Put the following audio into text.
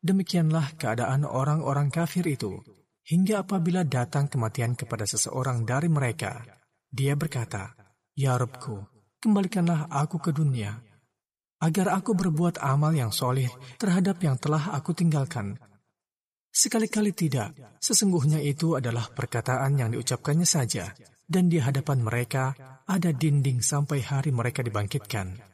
Demikianlah keadaan orang-orang kafir itu, hingga apabila datang kematian kepada seseorang dari mereka, dia berkata, "Ya Rabbku, kembalikanlah aku ke dunia, agar aku berbuat amal yang soleh terhadap yang telah aku tinggalkan." Sekali-kali tidak, sesungguhnya itu adalah perkataan yang diucapkannya saja, dan di hadapan mereka ada dinding sampai hari mereka dibangkitkan.